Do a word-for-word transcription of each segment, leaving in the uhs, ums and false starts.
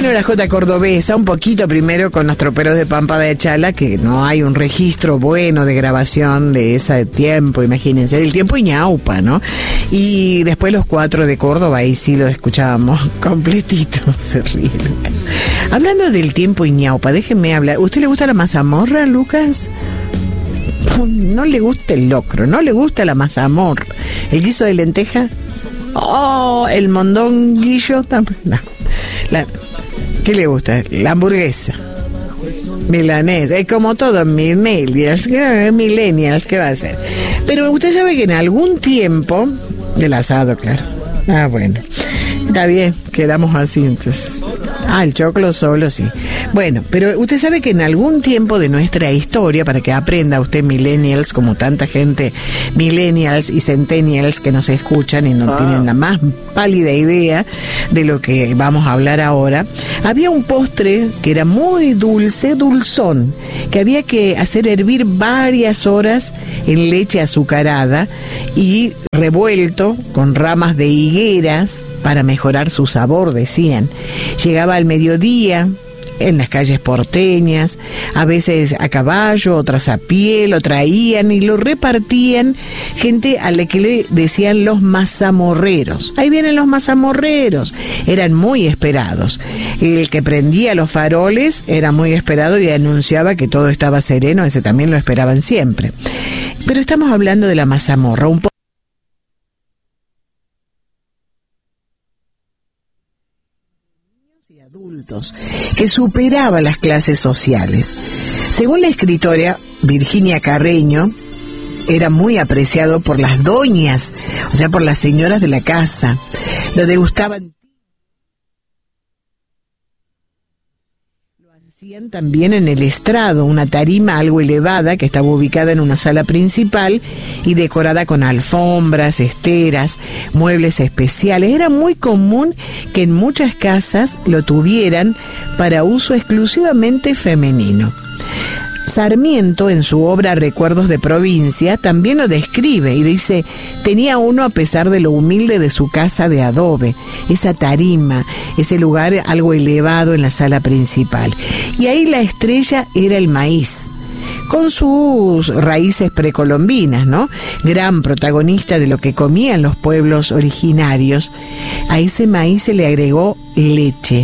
Bueno, la Jota Cordobesa, un poquito primero con los troperos de Pampa de Achala, que no hay un registro bueno de grabación de ese tiempo, imagínense, del tiempo Iñaupa, ¿no? Y después los cuatro de Córdoba, ahí sí lo escuchábamos completito, se ríe. Hablando del tiempo Iñaupa, déjenme hablar. ¿Usted le gusta la mazamorra, Lucas? No le gusta el locro, no le gusta la mazamorra. ¿El guiso de lenteja? Oh, el mondonguillo también. No. La, ¿Qué le gusta? La hamburguesa. Milanesa, es como todo, millennials, millennials, ¿qué va a hacer? Pero usted sabe que en algún tiempo, el asado, claro. Ah, bueno, está bien, quedamos así entonces. Ah, el choclo solo, sí. Bueno, pero usted sabe que en algún tiempo de nuestra historia, para que aprenda usted millennials, como tanta gente millennials y centennials que nos escuchan y no ah. tienen la más pálida idea de lo que vamos a hablar ahora, había un postre que era muy dulce, dulzón, que había que hacer hervir varias horas en leche azucarada y revuelto con ramas de higueras para mejorar su sabor, decían. Llegaba al mediodía en las calles porteñas, a veces a caballo, otras a pie, lo traían y lo repartían gente a la que le decían los mazamorreros. Ahí vienen los mazamorreros, eran muy esperados. El que prendía los faroles era muy esperado y anunciaba que todo estaba sereno, ese también lo esperaban siempre. Pero estamos hablando de la mazamorra, un poco y adultos, que superaba las clases sociales. Según la escritora Virginia Carreño, era muy apreciado por las doñas, o sea, por las señoras de la casa. Lo degustaban. Lo hacían también en el estrado, una tarima algo elevada que estaba ubicada en una sala principal y decorada con alfombras, esteras, muebles especiales. Era muy común que en muchas casas lo tuvieran para uso exclusivamente femenino. Sarmiento, en su obra Recuerdos de Provincia, también lo describe y dice: tenía uno a pesar de lo humilde de su casa de adobe, esa tarima, ese lugar algo elevado en la sala principal. Y ahí la estrella era el maíz, con sus raíces precolombinas, ¿no? Gran protagonista de lo que comían los pueblos originarios. A ese maíz se le agregó leche.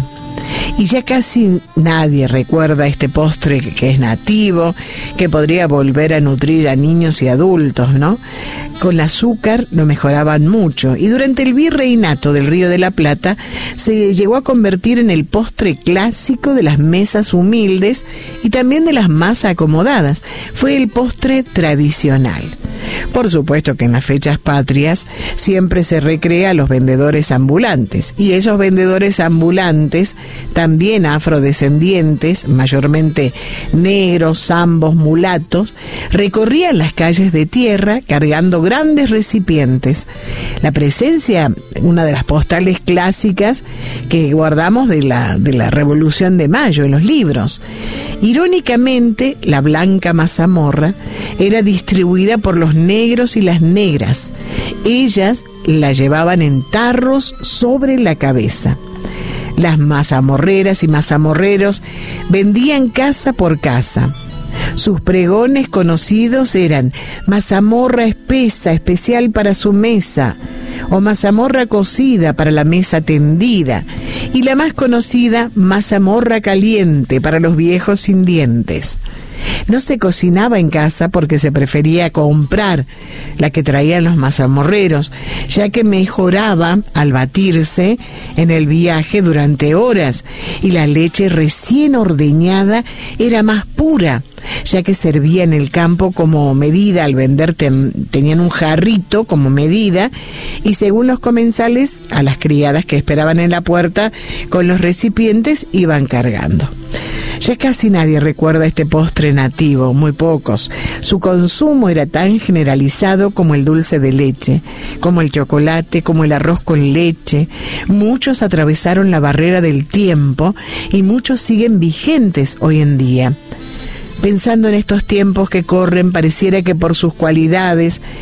Y ya casi nadie recuerda este postre que es nativo, que podría volver a nutrir a niños y adultos, ¿no? Con el azúcar lo mejoraban mucho, y durante el virreinato del Río de la Plata se llegó a convertir en el postre clásico de las mesas humildes y también de las más acomodadas. Fue el postre tradicional. Por supuesto que en las fechas patrias siempre se recrea a los vendedores ambulantes, y esos vendedores ambulantes, también afrodescendientes, mayormente negros, zambos, mulatos, recorrían las calles de tierra cargando grandes recipientes. La presencia, una de las postales clásicas que guardamos de la, de la Revolución de Mayo en los libros. Irónicamente, la blanca mazamorra era distribuida por los negros y las negras. Ellas la llevaban en tarros sobre la cabeza. Las mazamorreras y mazamorreros vendían casa por casa. Sus pregones conocidos eran: mazamorra espesa, especial para su mesa, o mazamorra cocida para la mesa tendida, y la más conocida, mazamorra caliente para los viejos sin dientes. No se cocinaba en casa porque se prefería comprar la que traían los mazamorreros, ya que mejoraba al batirse en el viaje durante horas, y la leche recién ordeñada era más pura, ya que servía en el campo como medida. Al vender ten, tenían un jarrito como medida, y según los comensales, a las criadas que esperaban en la puerta con los recipientes iban cargando. Ya casi nadie recuerda este postre nativo, muy pocos. Su consumo era tan generalizado como el dulce de leche, como el chocolate, como el arroz con leche. Muchos atravesaron la barrera del tiempo y muchos siguen vigentes hoy en día. Pensando en estos tiempos que corren, pareciera que por sus cualidades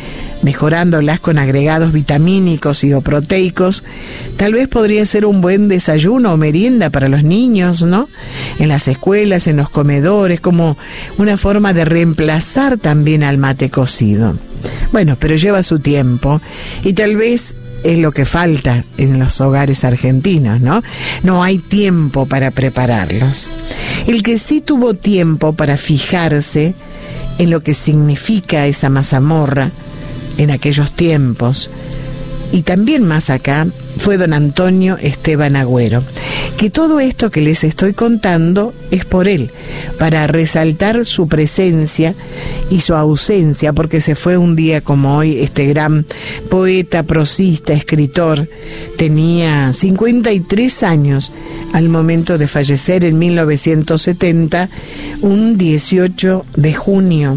mejorándolas con agregados vitamínicos y o proteicos, tal vez podría ser un buen desayuno o merienda para los niños, ¿no? En las escuelas, en los comedores, como una forma de reemplazar también al mate cocido. Bueno, pero lleva su tiempo y tal vez es lo que falta en los hogares argentinos, ¿no? No hay tiempo para prepararlos. El que sí tuvo tiempo para fijarse en lo que significa esa mazamorra en aquellos tiempos, y también más acá, fue don Antonio Esteban Agüero, que todo esto que les estoy contando es por él, para resaltar su presencia y su ausencia, porque se fue un día como hoy este gran poeta, prosista, escritor. Tenía cincuenta y tres años al momento de fallecer en mil novecientos setenta, un dieciocho de junio.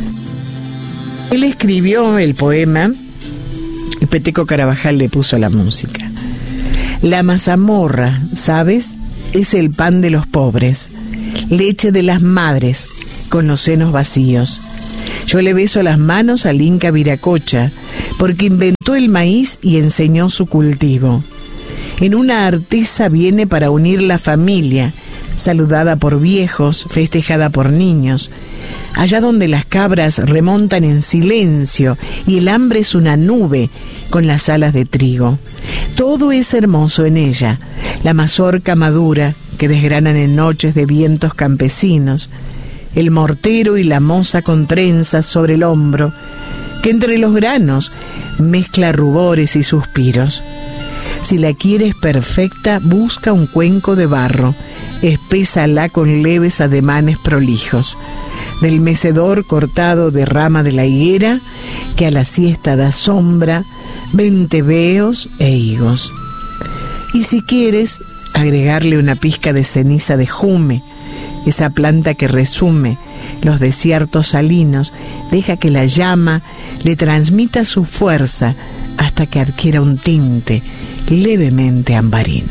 Él escribió el poema y Peteco Carabajal le puso la música. La mazamorra, ¿sabes? Es el pan de los pobres, leche de las madres con los senos vacíos. Yo le beso las manos al Inca Viracocha, porque inventó el maíz y enseñó su cultivo. En una artesa viene para unir la familia, saludada por viejos, festejada por niños. Allá donde las cabras remontan en silencio y el hambre es una nube con las alas de trigo. Todo es hermoso en ella, la mazorca madura que desgranan en noches de vientos campesinos, el mortero y la moza con trenzas sobre el hombro, que entre los granos mezcla rubores y suspiros. Si la quieres perfecta, busca un cuenco de barro, espésala con leves ademanes prolijos. Del mecedor cortado de rama de la higuera, que a la siesta da sombra, venteveos e higos. Y si quieres, agregarle una pizca de ceniza de jume, esa planta que resume los desiertos salinos, deja que la llama le transmita su fuerza hasta que adquiera un tinte levemente ambarino.